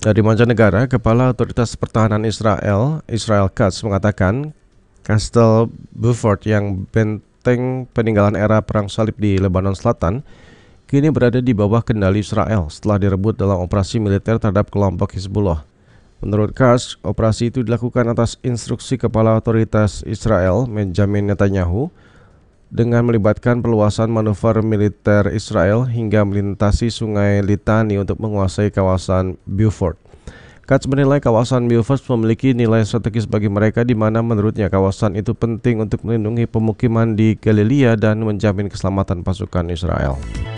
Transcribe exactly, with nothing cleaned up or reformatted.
Dari mancanegara, Kepala Otoritas Pertahanan Israel, Israel Katz, mengatakan Kastel Beaufort yang benteng peninggalan era Perang Salib di Lebanon Selatan kini berada di bawah kendali Israel setelah direbut dalam operasi militer terhadap kelompok Hizbullah. Menurut Katz, operasi itu dilakukan atas instruksi Kepala Otoritas Israel, Benjamin Netanyahu, dengan melibatkan perluasan manuver militer Israel hingga melintasi sungai Litani untuk menguasai kawasan Beaufort. Katz menilai kawasan Beaufort memiliki nilai strategis bagi mereka, di mana menurutnya kawasan itu penting untuk melindungi pemukiman di Galilea dan menjamin keselamatan pasukan Israel.